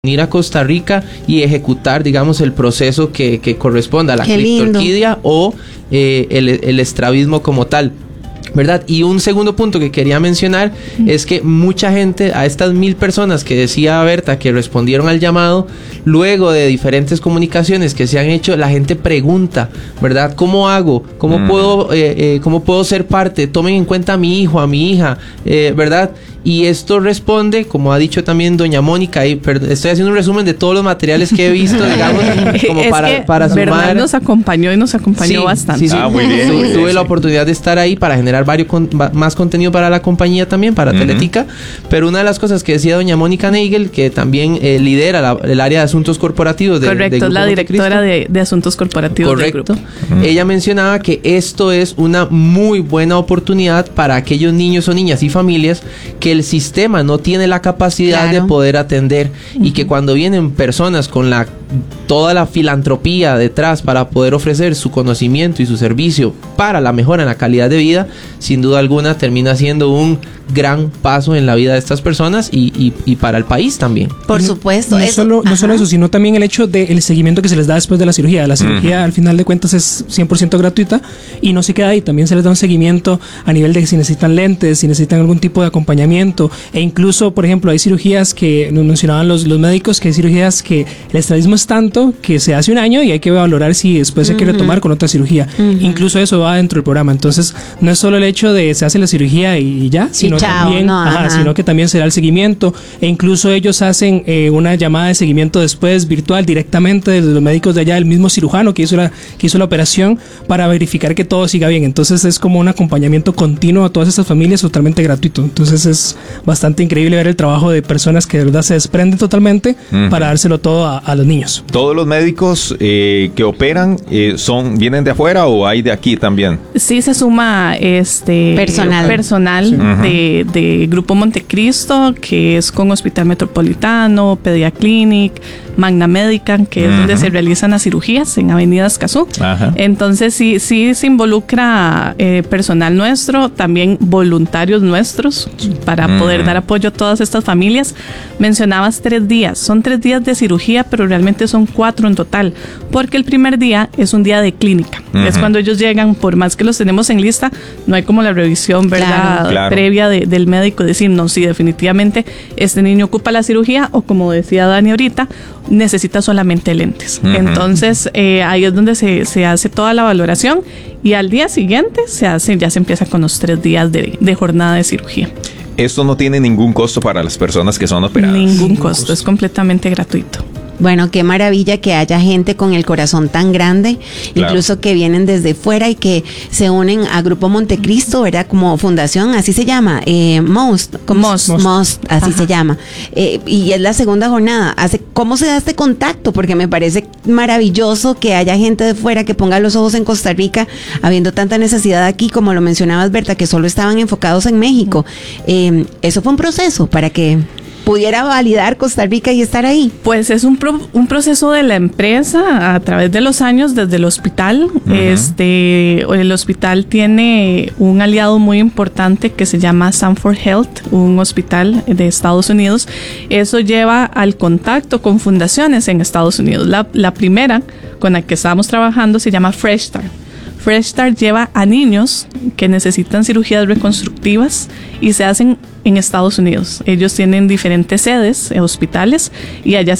ir a Costa Rica y ejecutar, digamos, el proceso que corresponda a la criptorquidia o el estrabismo como tal, ¿verdad? Y un segundo punto que quería mencionar es que mucha gente, a estas 1,000 personas que decía Berta que respondieron al llamado, luego de diferentes comunicaciones que se han hecho, la gente pregunta, ¿verdad? ¿Cómo hago? ¿Cómo puedo ser parte? Tomen en cuenta a mi hijo, a mi hija, ¿verdad? Y esto responde, como ha dicho también doña Mónica, y estoy haciendo un resumen de todos los materiales que he visto, digamos, como para sumar. Bernal nos acompañó bastante. Sí. Muy bien. Tuve la oportunidad de estar ahí para generar más contenido para la compañía también, para Teletica, pero una de las cosas que decía doña Mónica Nagel, que también lidera el área de asuntos corporativos de Correcto, de la directora de asuntos corporativos del grupo. Ella mencionaba que esto es una muy buena oportunidad para aquellos niños o niñas y familias que el sistema no tiene la capacidad de poder atender, y que cuando vienen personas con toda la filantropía detrás para poder ofrecer su conocimiento y su servicio para la mejora en la calidad de vida, sin duda alguna termina siendo un gran paso en la vida de estas personas y para el país también. Por supuesto. No solo eso, sino también el hecho del seguimiento que se les da después de la cirugía. La cirugía al final de cuentas es 100% gratuita y no se queda ahí. También se les da un seguimiento a nivel de si necesitan lentes, si necesitan algún tipo de acompañamiento, e incluso, por ejemplo, hay cirugías que nos mencionaban los médicos, que hay cirugías que el estrabismo es tanto que se hace un año y hay que valorar si después se quiere retomar con otra cirugía. Incluso eso va dentro del programa. Entonces, no es solo el hecho de se hace la cirugía y ya, sino sino que también se da el seguimiento, e incluso ellos hacen una llamada de seguimiento después virtual directamente de los médicos de allá, el mismo cirujano que hizo la operación, para verificar que todo siga bien. Entonces es como un acompañamiento continuo a todas estas familias, totalmente gratuito. Entonces es bastante increíble ver el trabajo de personas que de verdad se desprenden totalmente para dárselo todo a los niños. ¿Todos los médicos que operan vienen de afuera o hay de aquí también? Sí, se suma personal de Grupo Montecristo, que es con Hospital Metropolitano, Pediaclinic, Magna Médica, que es donde se realizan las cirugías en Avenida Escazú. Entonces sí se involucra personal nuestro, también voluntarios nuestros, para poder dar apoyo a todas estas familias. Mencionabas 3 días, son 3 días de cirugía, pero realmente son 4 en total, porque el primer día es un día de clínica. Es cuando ellos llegan, por más que los tenemos en lista, no hay como la revisión, ¿verdad? Claro. Previa del médico, decir, no, sí, definitivamente este niño ocupa la cirugía, o como decía Dani ahorita, necesita solamente lentes. Entonces ahí es donde se hace toda la valoración, y al día siguiente ya se empieza con los 3 días de jornada de cirugía. Esto no tiene ningún costo para las personas que son operadas. Ningún costo, es completamente gratuito. Bueno, qué maravilla que haya gente con el corazón tan grande, incluso que vienen desde fuera y que se unen a Grupo Montecristo, ¿verdad? Como fundación, así se llama, Most, así se llama. Y es la segunda jornada. ¿Cómo se da este contacto? Porque me parece maravilloso que haya gente de fuera que ponga los ojos en Costa Rica, habiendo tanta necesidad aquí, como lo mencionabas, Berta, que solo estaban enfocados en México. Eso fue un proceso para que pudiera validar Costa Rica y estar ahí. Pues es un proceso de la empresa a través de los años, desde el hospital. El hospital tiene un aliado muy importante que se llama Sanford Health, un hospital de Estados Unidos. Eso lleva al contacto con fundaciones en Estados Unidos. La primera con la que estábamos trabajando se llama Fresh Start. Fresh Start lleva a niños que necesitan cirugías reconstructivas y se hacen en Estados Unidos. Ellos tienen diferentes sedes, hospitales, y allá